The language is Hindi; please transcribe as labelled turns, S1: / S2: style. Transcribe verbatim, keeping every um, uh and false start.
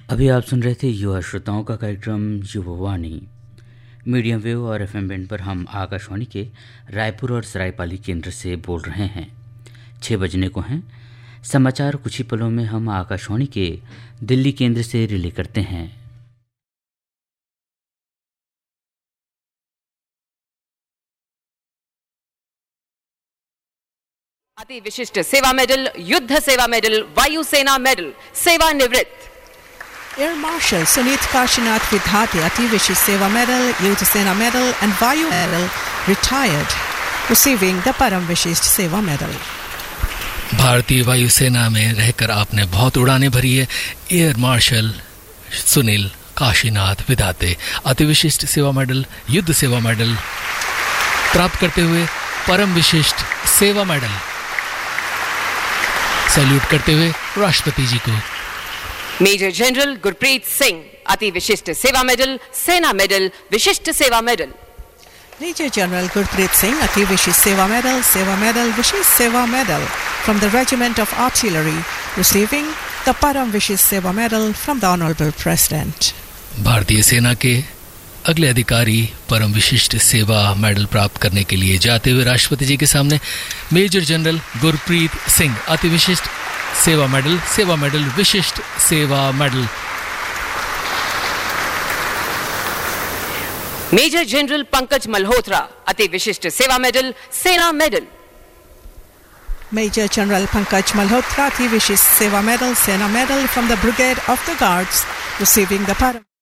S1: अभी आप सुन रहे थे युवा श्रोताओं का कार्यक्रम युवावाणी। मीडियम वेव और एफएम बैंड पर हम आकाशवाणी के रायपुर और सरायपाली केंद्र से बोल रहे हैं। छः बजने को हैं। समाचार कुछ ही पलों में हम आकाशवाणी के दिल्ली केंद्र से रिले करते हैं।
S2: अति विशिष्ट सेवा मेडल, युद्ध सेवा मेडल, वायुसेना मेडल, सेवानिवृत्त
S3: Air Marshal Sunit Kashinath Vidhate Ati Viशिष्ट सेवा मेडल, युद्ध सेना medal and Vayu medal retired, receiving the Param विशिष्ट सेवा मेडल।
S4: भारतीय वायुसेना में रहकर आपने बहुत उड़ानें भरी है। एयर मार्शल सुनील काशीनाथ विधाते अति विशिष्ट सेवा मेडल, युद्ध सेवा मेडल प्राप्त करते हुए परम विशिष्ट सेवा मेडल सैल्यूट करते हुए राष्ट्रपति जी को।
S2: मेजर जनरल गुरप्रीत सिंह अति विशिष्ट सेवा मेडल, सेना मेडल, विशिष्ट सेवा medal.
S3: Major General Gurpreet Singh अति विशिष्ट सेवा मेडल, सेवा मेडल, विशिष्ट सेवा medal from the Regiment of Artillery, receiving the Param विशिष्ट सेवा medal from the Honorable President.
S4: भारतीय सेना के अगले अधिकारी परम विशिष्ट सेवा मेडल प्राप्त करने के लिए जाते हुए राष्ट्रपति जी के सामने मेजर जनरल गुरप्रीत सिंह अति विशिष्ट सेवा मेडल, सेवा मेडल, विशिष्ट सेवा medal.
S2: Major general Pankaj Malhotra अति विशिष्ट सेवा मेडल, सेना medal.
S3: Major General Pankaj Malhotra अति विशिष्ट सेवा मेडल, सेना medal from the Brigade of the Guards, receiving the Param